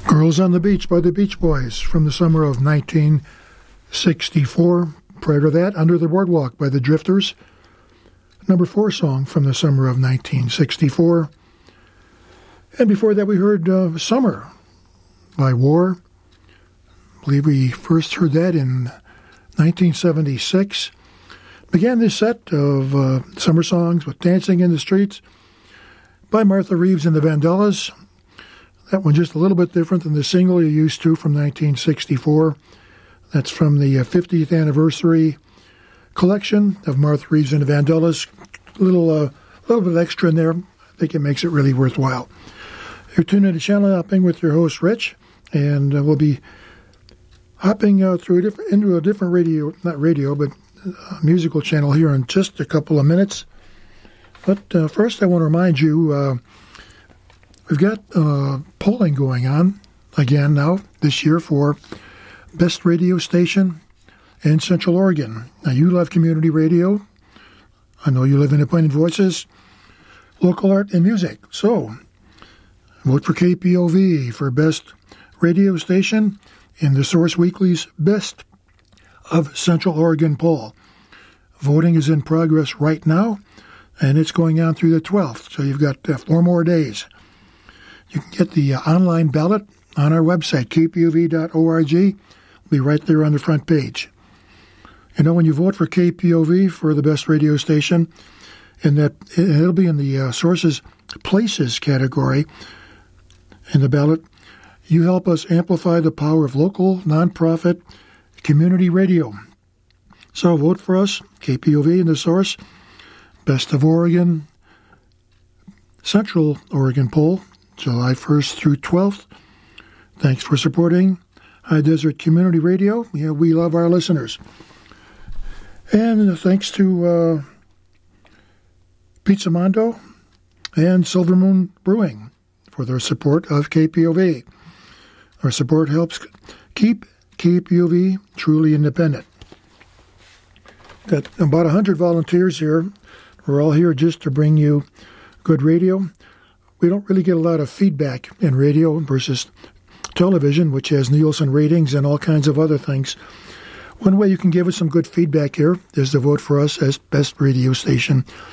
Girls on the Beach by the Beach Boys from the summer of 1964. Prior to that, Under the Boardwalk by the Drifters, number 4 song from the summer of 1964. And before that, we heard Summer by War. I believe we first heard that in 1976. Began this set of summer songs with Dancing in the Streets by Martha Reeves and the Vandellas. That one just a little bit different than the single you're used to from 1964. That's from the 50th anniversary collection of Martha Reeves and the Vandellas. A little bit extra in there. I think it makes it really worthwhile. You're tuned into Channel Hopping with your host, Rich, and we'll be hopping into a different musical channel here in just a couple of minutes. But first I want to remind you, we've got polling going on again now this year for Best Radio Station in Central Oregon. Now, you love community radio. I know you live in Independent Voices, local art, and music. So, vote for KPOV for Best Radio Station in the Source Weekly's Best of Central Oregon poll. Voting is in progress right now, and it's going on through the 12th. So you've got 4 more days. You can get the online ballot on our website, kpov.org. It'll be right there on the front page. You know, when you vote for KPOV for the best radio station, it'll be in the Sources Places category in the ballot. You help us amplify the power of local, nonprofit, community radio. So vote for us, KPOV in the Source, Best of Oregon, Central Oregon poll, July 1st through 12th. Thanks for supporting High Desert Community Radio. Yeah, we love our listeners. And thanks to Pizza Mondo and Silver Moon Brewing for their support of KPOV. Our support helps keep KPOV truly independent. Got about 100 volunteers here. We're all here just to bring you good radio. We don't really get a lot of feedback in radio versus television, which has Nielsen ratings and all kinds of other things. One way you can give us some good feedback here is to vote for us as best radio station